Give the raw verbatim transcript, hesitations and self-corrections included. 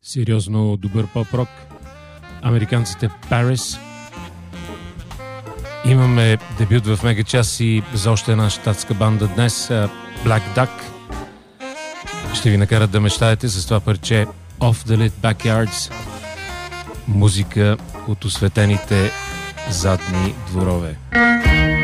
сериозно добър поп-рок. Американците Paris. Имаме дебют в Мега Час и за още една щатска банда днес, Black Duck. Ще ви накарат да мечтаете с това парче Off the Lit Backyards. Музика от осветените задни дворове.